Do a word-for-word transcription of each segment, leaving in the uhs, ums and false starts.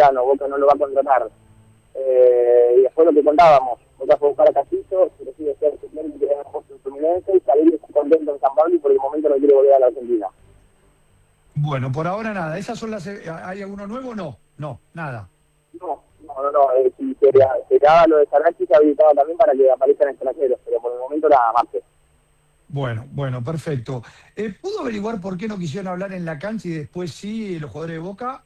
verano, Boca no lo va a contratar. Eh, y después lo que contábamos, Boca fue a buscar a Castillo, se decide ser suplente que era puesto en Fluminense, y salir contento en San Pablo y por el momento no quiere volver a la Argentina. Bueno, por ahora nada. ¿Esas son las... ¿Hay alguno nuevo? No, no, nada. No, no, no, no. Eh, si se, se daba lo de Sarachi, se habilitaba también para que aparezcan extranjeros, pero por el momento nada más. Bueno, bueno, perfecto. Eh, ¿Pudo averiguar por qué no quisieron hablar en la cancha y después sí los jugadores de Boca?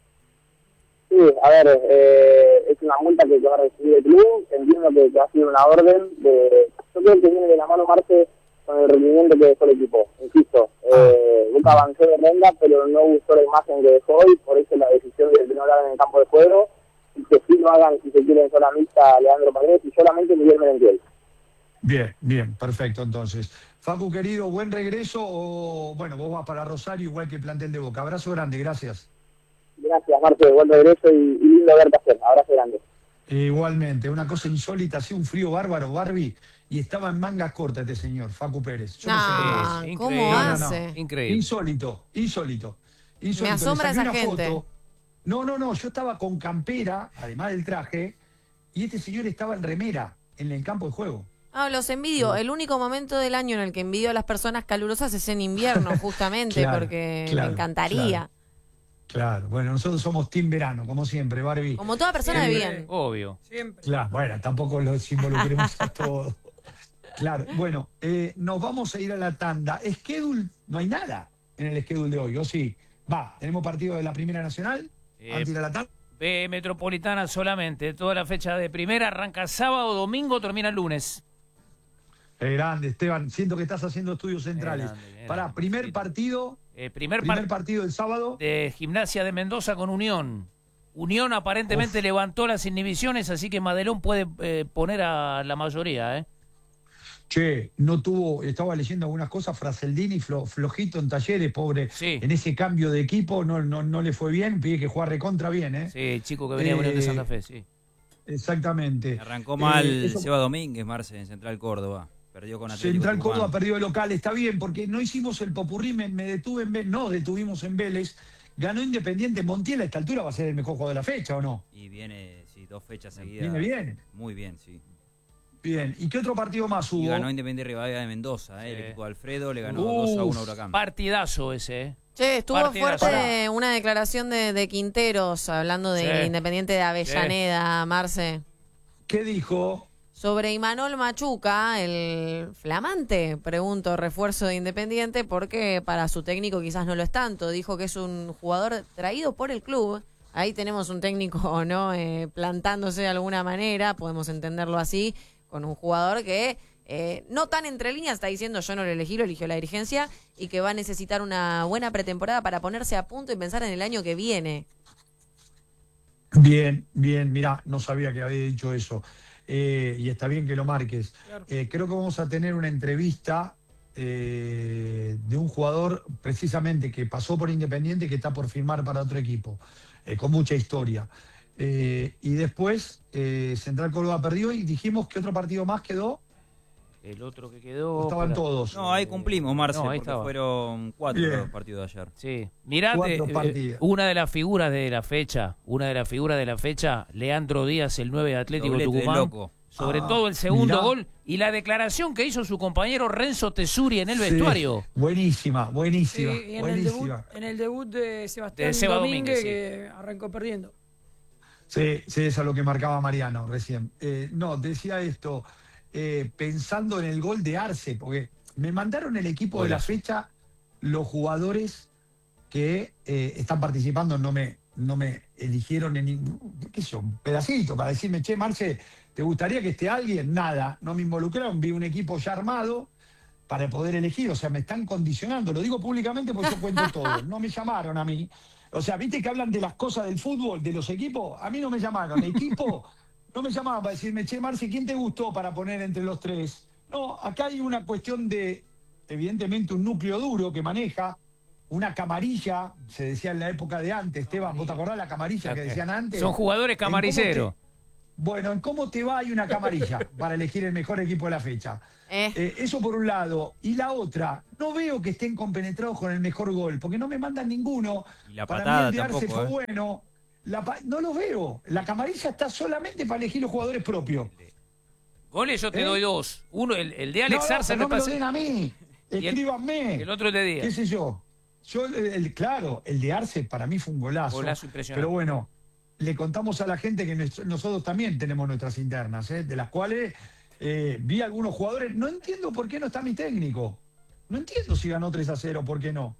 Sí, a ver, eh, es una multa que va a recibir el club, entiendo que, que ha sido una orden de... Yo creo que viene de la mano Marce con el rendimiento que dejó el equipo, insisto. Eh, ah, Boca avanzó de ronda, pero no gustó la imagen que dejó y por eso la decisión de no hablar en el campo de juego y que sí lo hagan si se quieren sola mixta Leandro Paredes y solamente Miguel Merentiel. Bien, bien, perfecto entonces. Facu, querido, buen regreso o, bueno, vos vas para Rosario igual que el plantel de Boca. Abrazo grande, gracias. Gracias, Marce, buen regreso y, y lindo verte hacer. Abrazo grande. Eh, igualmente, una cosa insólita, hacía un frío bárbaro, Barbie, y estaba en mangas cortas este señor, Facu Pérez. Yo no, no sé cómo no, hace. No, no. Increíble. Insólito, insólito. insólito. Me asombra esa gente. Foto. No, no, no, yo estaba con campera, además del traje, y este señor estaba en remera, en el campo de juego. Ah, los envidio. El único momento del año en el que envidio a las personas calurosas es en invierno, justamente, claro, porque claro, me encantaría. Claro. Claro, bueno, nosotros somos team verano, como siempre, Barbie. Como toda persona siempre, de bien. Obvio. Siempre. Claro, bueno, tampoco los involucremos a todos. Claro, bueno, eh, nos vamos a ir a la tanda. Schedule, no hay nada en el schedule de hoy, ¿o sí? Va, tenemos partido de la Primera Nacional, eh, antes de ir a la tanda. B Metropolitana solamente, toda la fecha de primera arranca sábado, domingo, termina el lunes. Eh, grande, Esteban, siento que estás haciendo estudios centrales. Grande, grande, Para primer partido... Eh, primer, primer par partido del sábado. De Gimnasia de Mendoza con Unión. Unión aparentemente Uf. levantó las inhibiciones, así que Madelón puede eh, poner a la mayoría, ¿eh? Che, no tuvo, estaba leyendo algunas cosas, Fraseldini flo, flojito en Talleres, pobre, sí. En ese cambio de equipo no, no, no le fue bien, pide que juega recontra bien, ¿eh? Sí, chico que venía eh, Unión de Santa Fe, sí. Exactamente. Arrancó mal eh, eso... Seba Domínguez, Marce, en Central Córdoba. Perdió con Atlético Central Tucumán. Córdoba perdió de local, está bien, porque no hicimos el popurrí, me, me detuve en Vélez, no detuvimos en Vélez, ganó Independiente, Montiel a esta altura va a ser el mejor jugador de la fecha, ¿o no? Y viene, sí, dos fechas seguidas. Viene bien. Muy bien, sí. Bien, ¿y qué otro partido más hubo? Y ganó Independiente Rivadavia de Mendoza, ¿eh? Sí. El equipo de Alfredo le ganó Uf, dos a uno a Huracán. Partidazo ese, ¿eh? Che, estuvo Partidazo. fuerte una declaración de, de Quinteros, hablando de sí. Independiente de Avellaneda, sí. Marce. ¿Qué dijo? Sobre Imanol Machuca, el flamante, pregunto, refuerzo de Independiente, porque para su técnico quizás no lo es tanto. Dijo que es un jugador traído por el club. Ahí tenemos un técnico, ¿no? Eh, plantándose de alguna manera, podemos entenderlo así, con un jugador que eh, no tan entre líneas está diciendo yo no lo elegí, lo eligió la dirigencia, y que va a necesitar una buena pretemporada para ponerse a punto y pensar en el año que viene. Bien, bien, mirá, no sabía que había dicho eso. Eh, y está bien que lo marques. Claro. Eh, creo que vamos a tener una entrevista eh, de un jugador precisamente que pasó por Independiente y que está por firmar para otro equipo, eh, con mucha historia. Eh, y después eh, Central Córdoba perdió y dijimos que otro partido más quedó. El otro que quedó... Estaban pero... todos. No, ahí cumplimos, Marce, no, porque estaba. fueron cuatro Bien. los partidos de ayer. Sí. Mirate, eh, una de las figuras de la fecha, una de las figuras de la fecha, Leandro Díaz, el nueve de Atlético Doblete Tucumán. De loco. Sobre ah, todo el segundo mirá. gol y la declaración que hizo su compañero Renzo Tesuri en el sí. vestuario. Buenísima, buenísima. Sí, y en, buenísima. El debut, en el debut de Sebastián de Seba Domínguez, Domínguez sí. que arrancó perdiendo. Sí, sí, eso es lo que marcaba Mariano recién. Eh, no, decía esto, eh, pensando en el gol de Arce, porque me mandaron el equipo Hola. de la fecha los jugadores que eh, están participando, no me, no me eligieron en ningún, qué sé yo, un pedacito para decirme, che, Marce, ¿te gustaría que esté alguien? Nada, no me involucraron, vi un equipo ya armado para poder elegir, o sea, me están condicionando, lo digo públicamente porque yo cuento todo, no me llamaron a mí. O sea, ¿viste que hablan de las cosas del fútbol, de los equipos? A mí no me llamaron. El equipo no me llamaban para decirme, che, Marce, ¿quién te gustó para poner entre los tres? No, acá hay una cuestión de, evidentemente, un núcleo duro que maneja, una camarilla, se decía en la época de antes, Esteban, ¿vos te acordás la camarilla que decían antes? Son jugadores camariceros. Bueno, ¿en cómo te va? Hay una camarilla para elegir el mejor equipo de la fecha. Eh. Eh, eso por un lado. Y la otra, no veo que estén compenetrados con el mejor gol, porque no me mandan ninguno. Y la para patada mí el de Arce tampoco, fue eh. bueno. La pa- no los veo. La camarilla está solamente para elegir los jugadores propios. Goles yo te ¿Eh? doy dos. Uno, el, el de Alex no, no, Arce pero no me lo repasé. den a mí. Y el- Escríbanme. El otro es de ¿Qué Díaz. sé yo? Yo, el, el- claro, el de Arce para mí fue un golazo. Golazo impresionante. Pero bueno, le contamos a la gente que nuestro- nosotros también tenemos nuestras internas, ¿eh? De las cuales eh, vi algunos jugadores. No entiendo por qué no está mi técnico. No entiendo si ganó tres a cero, ¿por qué no?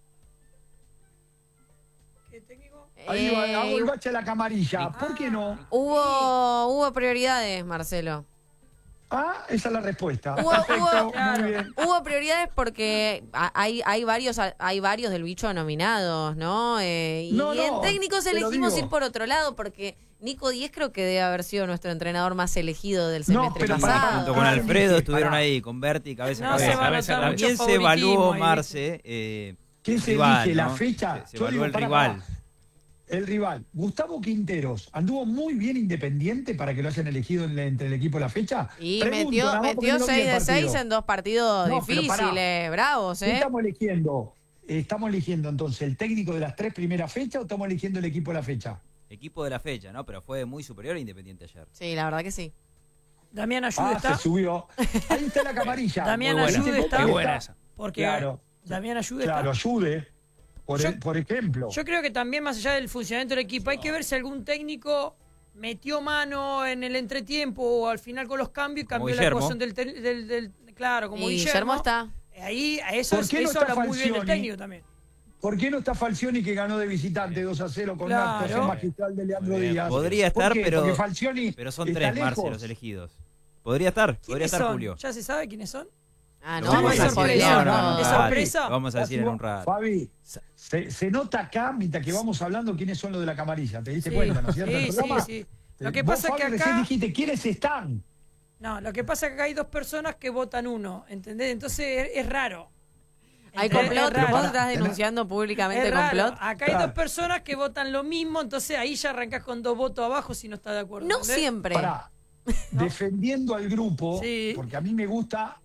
¿Qué técnico? Ahí va, Eh, hago el bache a la camarilla. ¿Por qué no? hubo, hubo prioridades, Marcelo. Ah, esa es la respuesta. Hubo, Perfecto, hubo- muy bien. hubo prioridades porque a- hay, hay varios hay varios del bicho nominados, ¿no? Eh, y No, no, en técnicos te lo elegimos digo. ir por otro lado porque Nico Díez creo que debe haber sido nuestro entrenador más elegido del No, semestre pero Sí, pará, pasado. junto con pará, Alfredo Miki, estuvieron pará. ahí con Berti, cabeza a No, se cabeza. va a cabeza, notar cabeza. mucho También se favoritismo evaluó ahí. Marce. Eh, ¿Quién el se rival, elige la ¿no? fecha? Se, se Yo evaluó digo, el pará, rival. pará. El rival, Gustavo Quinteros, anduvo muy bien Independiente para que lo hayan elegido en la- entre el equipo de la fecha. Y Pregunto, metió, nada más porque metió no vi el seis de partido. seis en dos partidos No, pero pará. difíciles, bravos, ¿Qué ¿eh? estamos eligiendo? ¿Estamos eligiendo entonces el técnico de las tres primeras fechas o estamos eligiendo el equipo de la fecha? Equipo de la fecha, ¿no? Pero fue muy superior a Independiente ayer. Sí, la verdad que sí. Damián Ayude Ah, está. se subió. Ahí está la camarilla. Damián Muy buena, Ayude ¿Viste está. cómo muy buena esa. Porque Claro. Damián Ayude Claro, está. ayude. Por, Yo- el- por ejemplo. Yo creo que también, más allá del funcionamiento del equipo, hay que ver si algún técnico metió mano en el entretiempo o al final con los cambios y Como cambió la Guillermo. ecuación del, tel- del, del- Claro, como Y Guillermo. Guillermo está. Ahí, a eso, ¿Por qué no eso está habla muy bien del Falcioni? técnico también. ¿Por qué no está Falcioni que ganó de visitante dos a cero con Claro. una actuación magistral de Leandro Muy bien. Díaz? Podría ¿Por estar, qué? pero- Porque Falcioni Pero son está tres, lejos. Marce, los elegidos. Podría estar, podría ¿Quiénes estar son? Julio. ¿Ya se sabe quiénes son? Ah, Lo no, Sí, vamos es a sí, sorpresa, spoilear, no, no. no, es Fabi, sorpresa. lo vamos a decir en un rato. Fabi, se, se nota acá, mientras que vamos hablando, quiénes son los de la camarilla. ¿Te diste Sí, cuenta, no es cierto? sí, el sí, programa? sí. Lo Eh, que vos, pasa es que Fabi, recién acá- dijiste, ¿quiénes están? No, lo que pasa es que acá hay dos personas que votan uno, ¿entendés? Entonces es, es raro. Hay ¿Entendés? complot, Es raro. vos pará, estás tenés- denunciando públicamente Es raro. complot. Acá hay Claro. dos personas que votan lo mismo, entonces ahí ya arrancás con dos votos abajo si no estás de acuerdo. No ¿entendés? siempre. Pará, defendiendo al grupo, Sí. porque a mí me gusta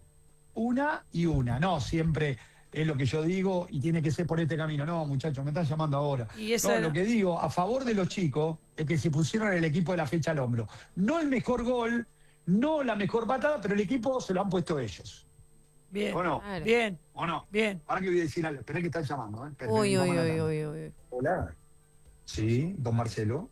una y una, no siempre es lo que yo digo y tiene que ser por este camino. No, muchachos, me están llamando ahora. Y esa No, era- lo que digo, a favor de los chicos, es que se pusieron el equipo de la fecha al hombro. No el mejor gol, no la mejor patada, pero el equipo se lo han puesto ellos. Bien, ¿O no? Claro. bien, ¿O no? bien. Ahora que voy a decir algo, esperá que están llamando. ¿eh? Esperá, Uy, que uy, vamos a uy, la uy, uy. Hola. Sí, don Marcelo.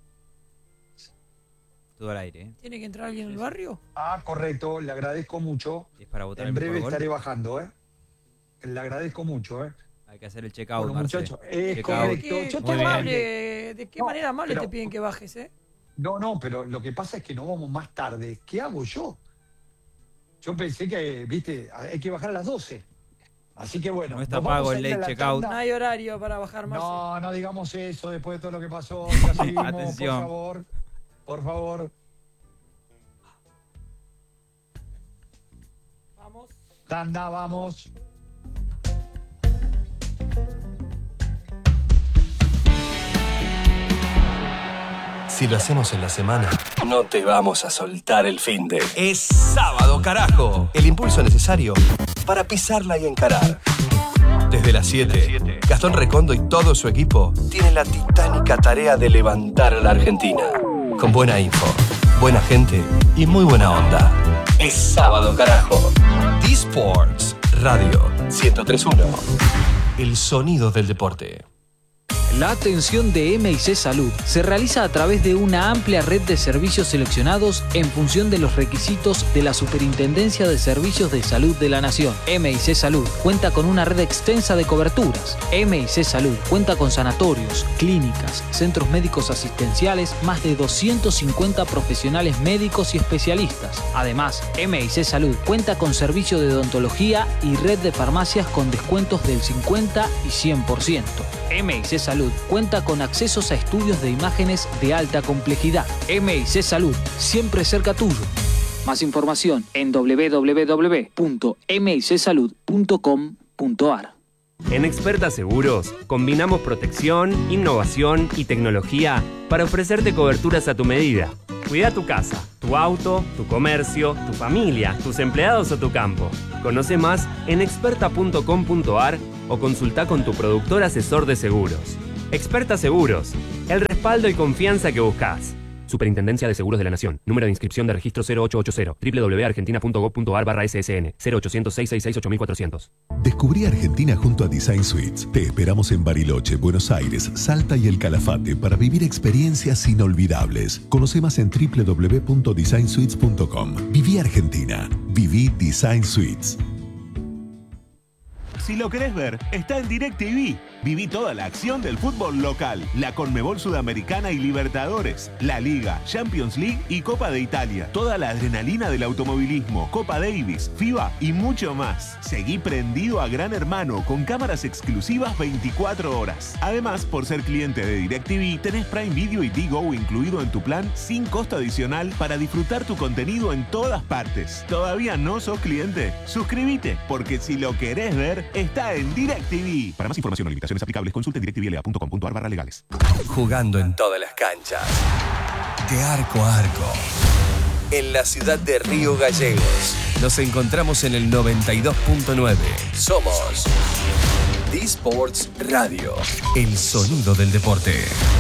Todo al aire, ¿eh? ¿Tiene que entrar alguien en el barrio? Ah, correcto, le agradezco mucho. Es para votar En el breve mejor gol. estaré bajando, ¿eh? Le agradezco mucho, ¿eh? Hay que hacer el check-out, Bueno, Marce. muchachos, es Check-out. correcto. ¿Qué, Yo qué te Muy bien. amable, ¿De qué No, manera amable pero- te piden que bajes, eh? No, no, pero lo que pasa es que nos vamos más tarde. ¿Qué hago yo? Yo pensé que, viste, hay que bajar a las doce. Así que bueno. No está nos vamos pago a el ir a late la checkout. No tanda. hay horario para bajar más. No, no digamos eso después de todo lo que pasó. Ya seguimos, Atención. por favor. Por favor. Vamos. Tanda, vamos. Si lo hacemos en la semana, no te vamos a soltar el finde. Es sábado, carajo. El impulso necesario para pisarla y encarar. Desde las siete, Gastón Recondo y todo su equipo tienen la titánica tarea de levantar a la Argentina. Con buena info, buena gente y muy buena onda. Es sábado, carajo. D-Sports Radio ciento tres punto uno. El sonido del deporte. La atención de M I C Salud se realiza a través de una amplia red de servicios seleccionados en función de los requisitos de la Superintendencia de Servicios de Salud de la Nación. M I C Salud cuenta con una red extensa de coberturas. M I C Salud cuenta con sanatorios, clínicas, centros médicos asistenciales, más de doscientos cincuenta profesionales médicos y especialistas. Además, M I C Salud cuenta con servicio de odontología y red de farmacias con descuentos del cincuenta y cien por ciento. M I C Salud cuenta con accesos a estudios de imágenes de alta complejidad. M I C Salud, siempre cerca tuyo. Más información en doble u doble u doble u punto m i c salud punto com punto a r. En Experta Seguros combinamos protección, innovación y tecnología para ofrecerte coberturas a tu medida. Cuida tu casa, tu auto, tu comercio, tu familia, tus empleados o tu campo. Conoce más en experta punto com punto a r o consulta con tu productor asesor de seguros. Experta Seguros, el respaldo respaldo y confianza que buscás. Superintendencia de Seguros de la Nación. Número de inscripción de registro cero ocho ocho cero. doble u doble u doble u punto argentina punto gob punto ar barra ese ese ene. cero ochocientos, seiscientos sesenta y seis, ocho mil cuatrocientos. Descubrí Argentina junto a Design Suites. Te esperamos en Bariloche, Buenos Aires, Salta y El Calafate para vivir experiencias inolvidables. Conoce más en doble u doble u doble u punto design suites punto com. Viví Argentina. Viví Design Suites. Si lo querés ver, está en DirecTV. Viví toda la acción del fútbol local, la Conmebol Sudamericana y Libertadores, la Liga, Champions League y Copa de Italia. Toda la adrenalina del automovilismo, Copa Davis, FIBA y mucho más. Seguí prendido a Gran Hermano con cámaras exclusivas veinticuatro horas. Además, por ser cliente de DirecTV, tenés Prime Video y Digo incluido en tu plan sin costo adicional para disfrutar tu contenido en todas partes. ¿Todavía no sos cliente? Suscríbete, porque si lo querés ver, está en DirecTV. Para más información o limitaciones aplicables, consulte directvla punto com punto ar barra legales. Jugando en todas las canchas, de arco a arco, en la ciudad de Río Gallegos. Nos encontramos en el noventa y dos punto nueve. Somos D-Sports Radio, el sonido del deporte.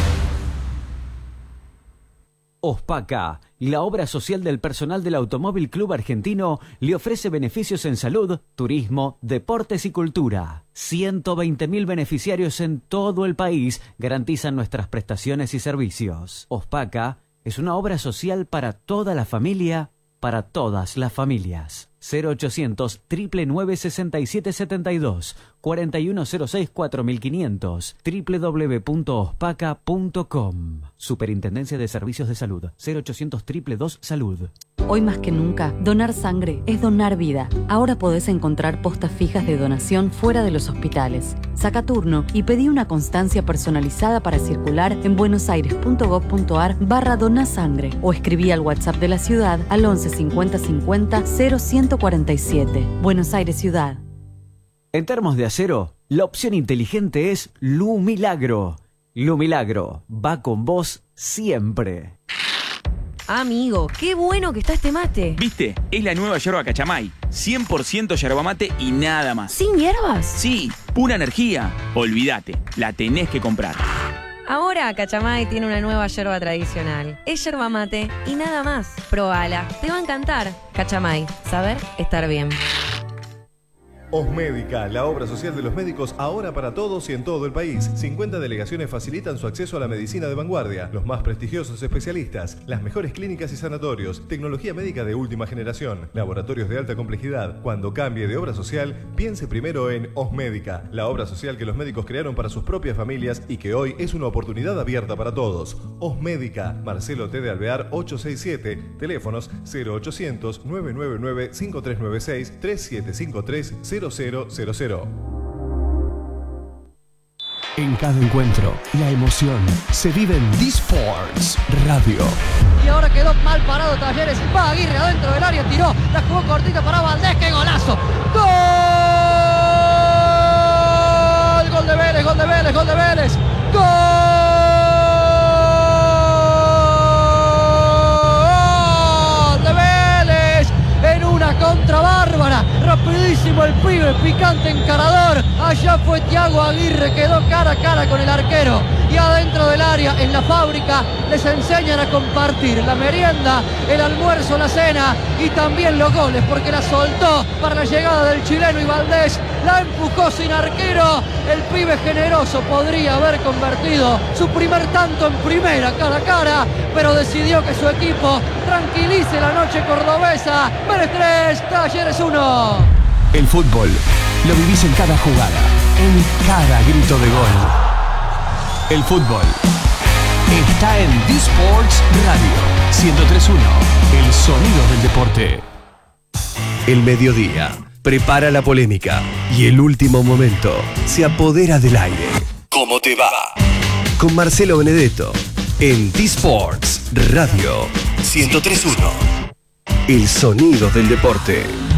Ospaca, la obra social del personal del Automóvil Club Argentino, le ofrece beneficios en salud, turismo, deportes y cultura. ciento veinte mil beneficiarios en todo el país garantizan nuestras prestaciones y servicios. Ospaca es una obra social para toda la familia, para todas las familias. cero ochocientos, nueve nueve sesenta y siete setenta y dos, cuarenta y uno cero seis, cuatro mil quinientos, doble u doble u doble u punto ospaca punto com. Superintendencia de Servicios de Salud, cero ochocientos, dos dos Salud. Hoy más que nunca, donar sangre es donar vida. Ahora podés encontrar postas fijas de donación fuera de los hospitales. Saca turno y pedí una constancia personalizada para circular en buenosaires punto gob punto ar barra donasangre o escribí al WhatsApp de la ciudad al once cincuenta cincuenta cero ciento cuarenta y siete. Buenos Aires Ciudad. En termos de acero, la opción inteligente es Lu Milagro. Lu Milagro va con vos siempre. Amigo, qué bueno que está este mate. ¿Viste? Es la nueva yerba Cachamay. cien por ciento yerba mate y nada más. ¿Sin hierbas? Sí, pura energía. Olvídate, la tenés que comprar. Ahora Cachamay tiene una nueva yerba tradicional. Es yerba mate y nada más. Probala, te va a encantar. Cachamay, saber estar bien. Osmédica, la obra social de los médicos ahora para todos y en todo el país. cincuenta delegaciones facilitan su acceso a la medicina de vanguardia, los más prestigiosos especialistas, las mejores clínicas y sanatorios, tecnología médica de última generación, laboratorios de alta complejidad. Cuando cambie de obra social, piense primero en Osmédica, la obra social que los médicos crearon para sus propias familias y que hoy es una oportunidad abierta para todos. Osmédica, Marcelo T. de Alvear ochocientos sesenta y siete, teléfonos cero ochocientos, nueve nueve nueve, cinco tres nueve seis, tres siete cinco tres, cero cero cero cero. En cada encuentro, la emoción se vive en D-Sports Radio. Y ahora quedó mal parado Talleres. Va Aguirre adentro del área, tiró, la jugó cortita para Valdés. ¡Qué golazo! ¡Gol! Gol de Vélez, gol de Vélez, gol de Vélez. ¡Gol! De Vélez en una contra bárbara. Rapidísimo el pibe, picante encarador. Allá fue Thiago Aguirre, quedó cara a cara con el arquero. Y adentro del área, en la fábrica, les enseñan a compartir la merienda, el almuerzo, la cena y también los goles, porque la soltó para la llegada del chileno y Valdés la empujó sin arquero. El pibe generoso podría haber convertido su primer tanto en primera cara a cara, pero decidió que su equipo tranquilice la noche cordobesa. Vélez tres, Talleres uno. El fútbol lo vivís en cada jugada, en cada grito de gol. El fútbol está en D-Sports Radio ciento tres punto uno, el sonido del deporte. El mediodía prepara la polémica y el último momento se apodera del aire. ¿Cómo te va? Con Marcelo Benedetto en D-Sports Radio ciento tres punto uno, el sonido del deporte.